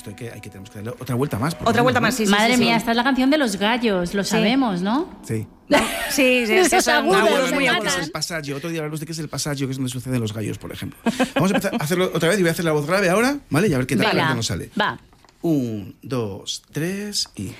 esto tenemos que darle otra vuelta más. Otra vuelta más, sí. Madre mía, esta es la canción de los gallos, lo sabemos, ¿no? Sí. Sí, Esos agudos, muy me ¿Qué es matan. el pasaggio? Otro día hablamos de qué es el pasaggio, que es donde suceden los gallos, por ejemplo. Vamos a empezar a hacerlo otra vez y voy a hacer la voz grave ahora, ¿vale? Y a ver qué tal Venga, nos sale. va. 1, 2, 3 y...